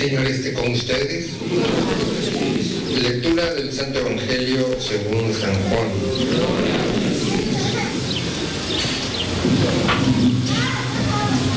Señor esté con ustedes. Lectura del Santo Evangelio según San Juan.